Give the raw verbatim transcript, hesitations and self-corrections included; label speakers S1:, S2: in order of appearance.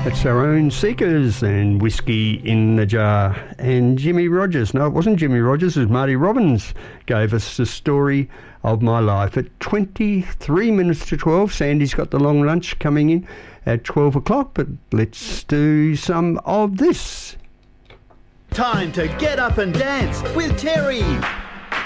S1: That's our own Seekers and Whiskey in the Jar. And Jimmy Rogers, no, it wasn't Jimmy Rogers, it was Marty Robbins, gave us the story of my life at twenty-three minutes to twelve. Sandy's got the long lunch coming in at twelve o'clock, but let's do some of this.
S2: Time to get up and dance with Terry.